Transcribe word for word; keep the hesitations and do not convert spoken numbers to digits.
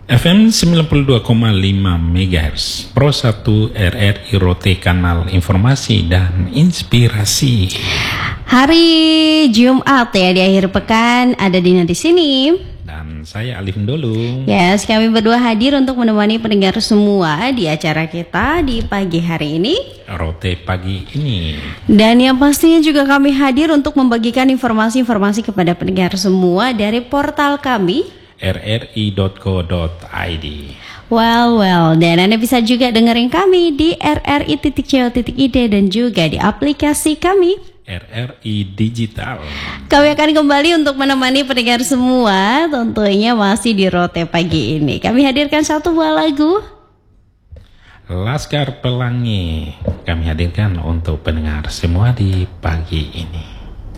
F M sembilan puluh dua koma lima MHz Pro satu R R I Rote, kanal informasi dan inspirasi. Hari Jumat ya, di akhir pekan ada Dina di sini. Dan saya Alif Ndolung. Yes, kami berdua hadir untuk menemani pendengar semua di acara kita di pagi hari ini. Rote pagi ini. Dan yang pastinya juga kami hadir untuk membagikan informasi-informasi kepada pendengar semua dari portal kami r r i dot co dot i d. Well, well, dan Anda bisa juga dengerin kami di r r i titik co titik i d dan juga di aplikasi kami R R I Digital. Kami akan kembali untuk menemani pendengar semua, tentunya masih di Rote pagi ini. Kami hadirkan satu buah lagu, Laskar Pelangi, kami hadirkan untuk pendengar semua di pagi ini.